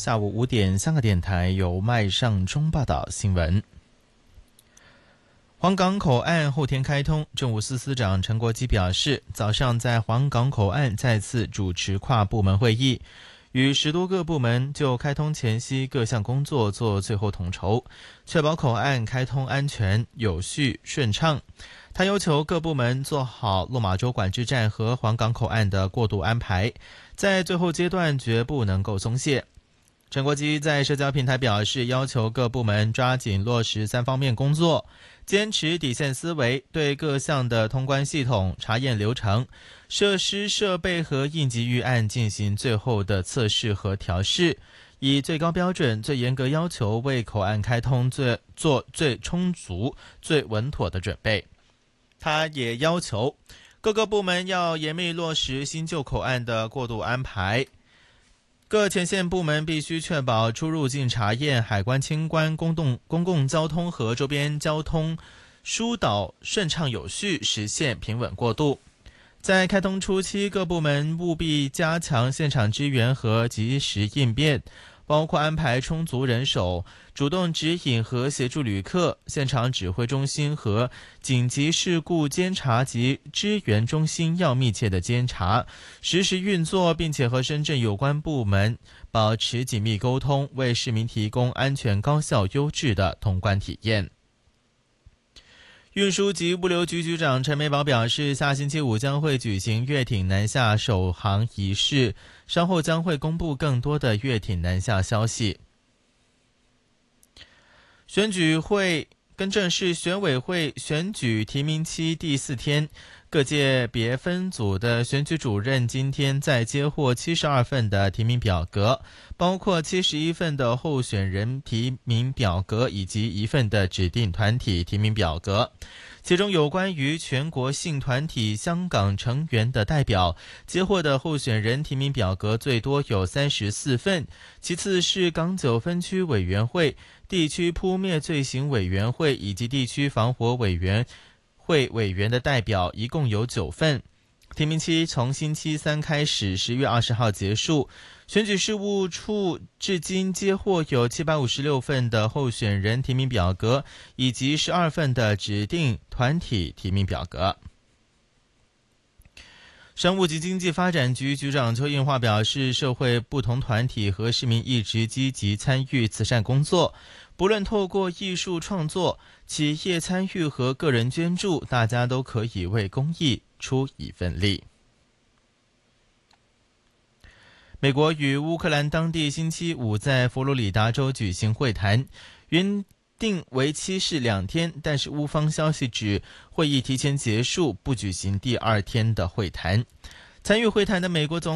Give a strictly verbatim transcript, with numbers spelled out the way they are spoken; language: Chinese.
下午五点，香港电台由麦尚中报道新闻。黄港口岸后天开通，政务司司长陈国基表示，早上在黄港口岸再次主持跨部门会议，与十多个部门就开通前夕各项工作做最后统筹，确保口岸开通安全、有序、顺畅。他要求各部门做好落马洲管制站和黄港口岸的过渡安排，在最后阶段绝不能够松懈。陈国基在社交平台表示，要求各部门抓紧落实三方面工作，坚持底线思维，对各项的通关系统、查验流程、设施设备和应急预案进行最后的测试和调试，以最高标准、最严格要求为口岸开通最做最充足、最稳妥的准备。他也要求各个部门要严密落实新旧口岸的过渡安排，各前线部门必须确保出入境查验、海关清关、公共公共交通和周边交通疏导顺畅有序，实现平稳过渡。在开通初期，各部门务必加强现场支援和及时应变，包括安排充足人手，主动指引和协助旅客，现场指挥中心和紧急事故监察及支援中心要密切的监察，实时运作，并且和深圳有关部门保持紧密沟通，为市民提供安全、高效、优质的通关体验。运输及物流局局长陈美宝表示，下星期五将会举行越艇南下首航仪式，稍后将会公布更多的越艇南下消息。选举会更正是选委会选举提名期第四天，各界别分组的选举主任今天再接获七十二份的提名表格，包括七十一份的候选人提名表格以及一份的指定团体提名表格。其中有关于全国性团体香港成员的代表接获的候选人提名表格最多有三十四份，其次是港九分区委员会、地区扑灭罪行委员会以及地区防火委员会委员的代表一共有九份。提名期从星期三开始，十月二十号结束。选举事务处至今接获有七百五十六份的候选人提名表格，以及十二份的指定团体提名表格。商务及经济发展局局长邱应华表示，社会不同团体和市民一直积极参与慈善工作，不论透过艺术创作、企业参与和个人捐助，大家都可以为公益出一份力。美国与乌克兰当地星期五在佛罗里达州举行会谈，原定为期是两天，但是乌方消息指会议提前结束，不举行第二天的会谈。参与会谈的美国总